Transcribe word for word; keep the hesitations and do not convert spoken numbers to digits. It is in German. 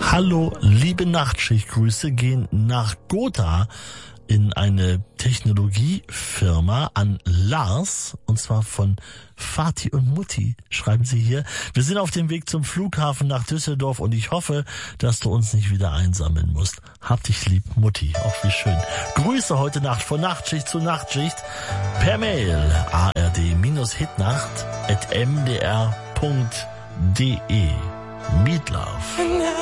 Hallo, liebe Nachtschichtgrüße gehen nach Gotha in eine Technologiefirma an Lars, und zwar von Vati und Mutti, schreiben sie hier. Wir sind auf dem Weg zum Flughafen nach Düsseldorf und ich hoffe, dass du uns nicht wieder einsammeln musst. Hab dich lieb, Mutti. Auch wie schön. Grüße heute Nacht von Nachtschicht zu Nachtschicht per Mail a r d hitnacht at m d r punkt d e. Meatloaf.